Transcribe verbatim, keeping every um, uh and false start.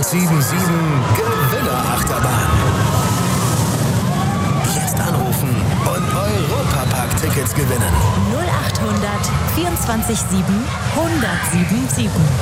sieben sieben Gewinner-Achterbahn. Jetzt anrufen und Europapark-Tickets gewinnen. null acht hundert vierundzwanzig sieben hundertsieben sieben.